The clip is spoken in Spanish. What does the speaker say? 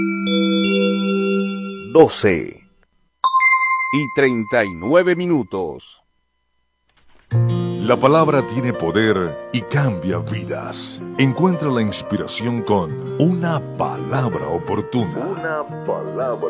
12:39. La palabra tiene poder y cambia vidas. Encuentra la inspiración con Una Palabra Oportuna.